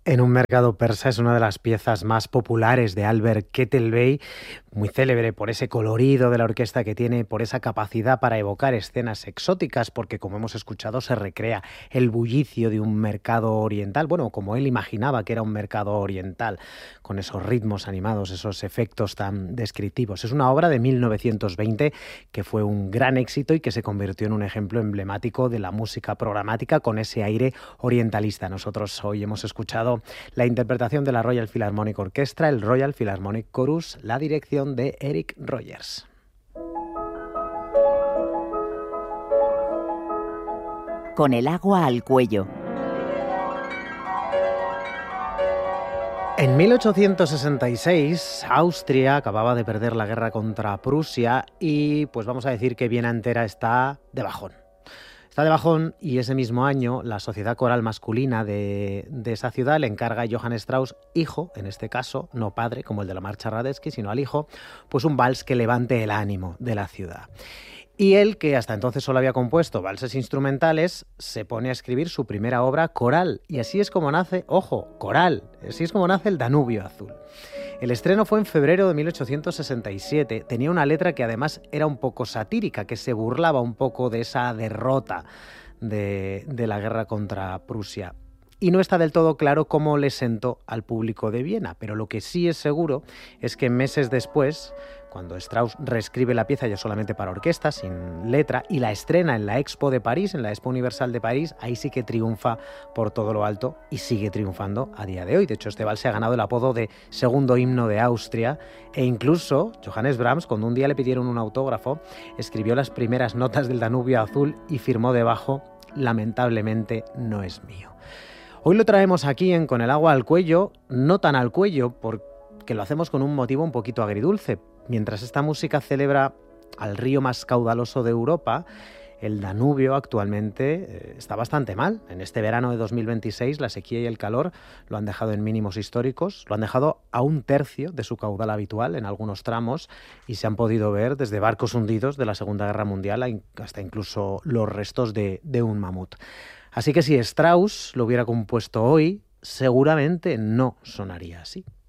En un mercado persa es una de las piezas más populares de Albert Kettelbey, muy célebre por ese colorido de la orquesta que tiene, por esa capacidad para evocar escenas exóticas, porque como hemos escuchado se recrea el bullicio de un mercado oriental, bueno, como él imaginaba que era un mercado oriental, con esos ritmos animados, esos efectos tan descriptivos. Es una obra de 1920 que fue un gran éxito y que se convirtió en un ejemplo emblemático de la música programática con ese aire orientalista. Nosotros hoy hemos escuchado la interpretación de la Royal Philharmonic Orchestra, el Royal Philharmonic Chorus, la dirección de Eric Rogers. Con el agua al cuello. En 1866, Austria acababa de perder la guerra contra Prusia y pues vamos a decir que Viena entera está de bajón. Está de bajón y ese mismo año la sociedad coral masculina de esa ciudad le encarga a Johann Strauss, hijo, en este caso, no padre como el de la marcha Radetzky, sino al hijo, pues un vals que levante el ánimo de la ciudad. Y él, que hasta entonces solo había compuesto valses instrumentales, se pone a escribir su primera obra coral. Y así es como nace, ojo, coral, así es como nace el Danubio Azul. El estreno fue en febrero de 1867. Tenía una letra que además era un poco satírica, que se burlaba un poco de esa derrota de la guerra contra Prusia. Y no está del todo claro cómo le sentó al público de Viena, pero lo que sí es seguro es que meses después, cuando Strauss reescribe la pieza ya solamente para orquesta, sin letra, y la estrena en la Expo de París, en la Expo Universal de París, ahí sí que triunfa por todo lo alto y sigue triunfando a día de hoy. De hecho, este vals se ha ganado el apodo de segundo himno de Austria e incluso Johannes Brahms, cuando un día le pidieron un autógrafo, escribió las primeras notas del Danubio Azul y firmó debajo: lamentablemente no es mío. Hoy lo traemos aquí en Con el agua al cuello, no tan al cuello, porque lo hacemos con un motivo un poquito agridulce. Mientras esta música celebra al río más caudaloso de Europa, el Danubio actualmente está bastante mal. En este verano de 2026 la sequía y el calor lo han dejado en mínimos históricos, lo han dejado a 1/3 de su caudal habitual en algunos tramos y se han podido ver desde barcos hundidos de la Segunda Guerra Mundial hasta incluso los restos de un mamut. Así que si Strauss lo hubiera compuesto hoy, seguramente no sonaría así.